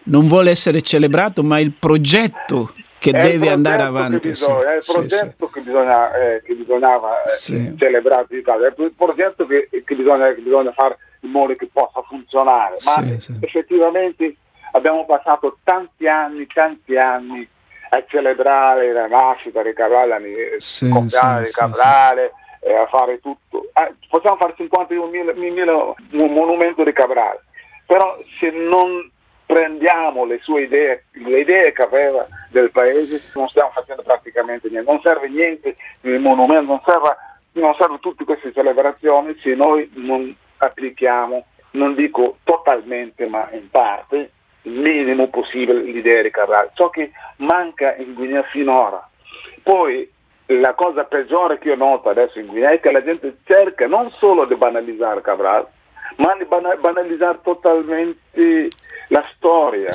non vuole essere celebrato, ma il progetto che deve andare avanti. È il progetto che bisognava celebrare di casa, è il progetto che bisogna fare in modo che possa funzionare. Ma effettivamente abbiamo passato tanti anni a celebrare la nascita di Cabral, il compleanno di Cabral, a fare tutto. Possiamo fare 51.000 monumenti di Cabral, però se non prendiamo le sue idee, le idee che aveva del paese, non stiamo facendo praticamente niente. Non serve niente il monumento, non serve tutte queste celebrazioni se noi non applichiamo, non dico totalmente, ma in parte, il minimo possibile l'idea di Cabral. Ciò che manca in Guinea finora. Poi la cosa peggiore che io noto adesso in Guinea è che la gente cerca non solo di banalizzare Cabral, ma di banalizzare totalmente la storia.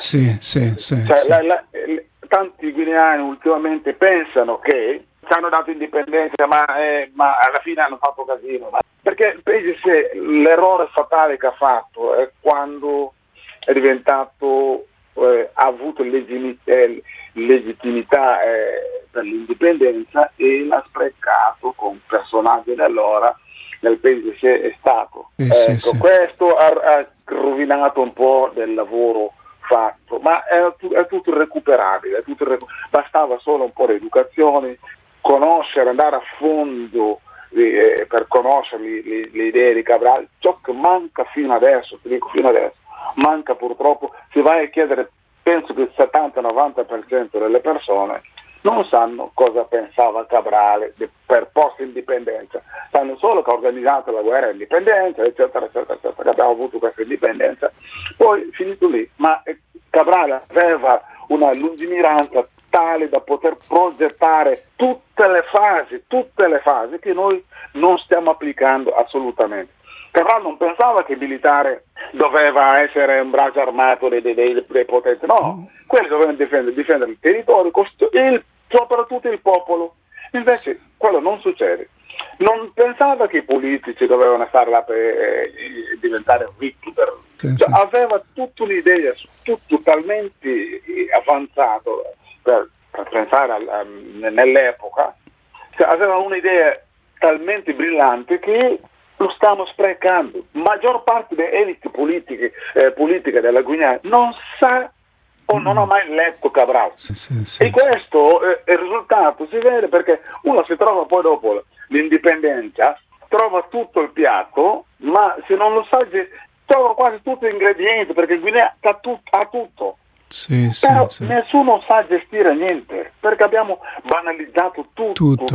Tanti guineani ultimamente pensano che ci hanno dato indipendenza, ma alla fine hanno fatto casino. Perché il paese, l'errore fatale che ha fatto è quando è diventato, ha avuto legittimità per l'indipendenza e l'ha sprecato con personaggi dell'ora nel paese è stato. Questo ha rovinato un po' del lavoro fatto, ma è tutto recuperabile, bastava solo un po' di educazione, conoscere, andare a fondo per conoscere le idee di Cabral. Ciò che manca fino adesso, manca purtroppo. Se vai a chiedere, penso che il 70-90% delle persone non sanno cosa pensava Cabral per post-indipendenza, sanno solo che ha organizzato la guerra d'indipendenza, eccetera, che abbiamo avuto questa indipendenza, poi finito lì. Ma Cabral aveva una lungimiranza tale da poter progettare tutte le fasi che noi non stiamo applicando assolutamente. Cabral non pensava che il militare doveva essere un braccio armato dei potenti, no, quelli dovevano difendere il territorio, soprattutto il popolo. Invece quello non succede. Non pensava che i politici dovevano stare là per diventare ricchi, aveva tutta un'idea, tutto talmente avanzato per pensare nell'epoca, aveva un'idea talmente brillante che lo stiamo sprecando. Maggior parte delle elite politiche della Guinea non sa o non ha mai letto Cabral. E questo il risultato si vede perché uno si trova poi dopo l'indipendenza, trova tutto il piatto, ma se non lo sa trova quasi tutti gli ingredienti, perché Guinea ha tutto. Però nessuno sa gestire niente, perché abbiamo banalizzato tutto.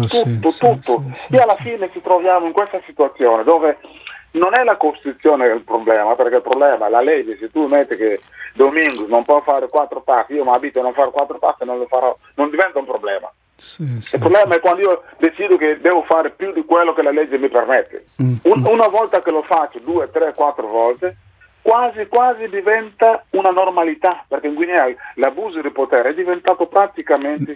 E alla fine ci troviamo in questa situazione dove non è la Costituzione il problema, perché il problema è la legge. Se tu metti che Domingos non può fare 4 passi, io mi abito a non fare 4 passi, non lo farò, non diventa un problema. Il problema è quando io decido che devo fare più di quello che la legge mi permette. Una volta che lo faccio 2, 3, 4 volte, quasi diventa una normalità, perché in Guinea l'abuso di potere è diventato praticamente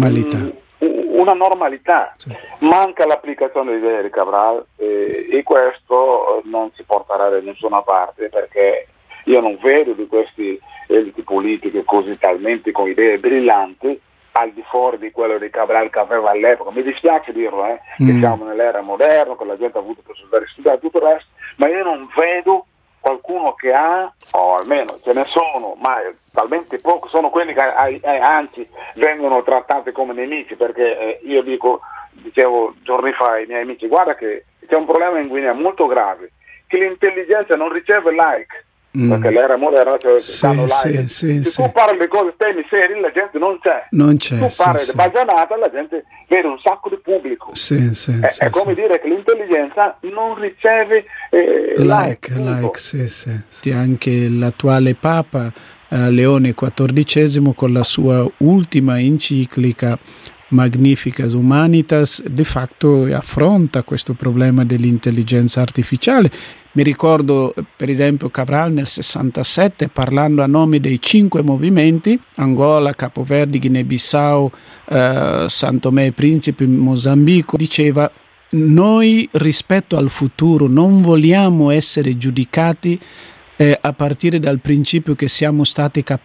una normalità. Manca l'applicazione dell'idea di Cabral e questo non si porterà da nessuna parte, perché io non vedo di questi elite politiche così talmente con idee brillanti al di fuori di quello di Cabral che aveva all'epoca. Mi dispiace dirlo, che siamo nell'era moderna, che la gente ha avuto possibilità di studiare tutto il resto, ma io non vedo qualcuno che ha, o almeno ce ne sono, ma talmente poco, sono quelli che anzi vengono trattati come nemici, perché io dicevo giorni fa ai miei amici, guarda che c'è un problema in Guinea molto grave, che l'intelligenza non riceve like, perché l'era moderna se tu parli di cose, temi seri, la gente non c'è. Tu parli di bagianata, la gente vede un sacco di pubblico. È come dire che l'intelligenza non riceve like. Anche l'attuale Papa Leone XIV, con la sua ultima enciclica Magnificas Humanitas, di fatto affronta questo problema dell'intelligenza artificiale. Mi ricordo per esempio Cabral nel 67, parlando a nome dei 5 movimenti, Angola, Capo Verde, Guinea-Bissau, San Tomé e Principe, Mozambico, diceva: noi rispetto al futuro non vogliamo essere giudicati a partire dal principio che siamo stati capaci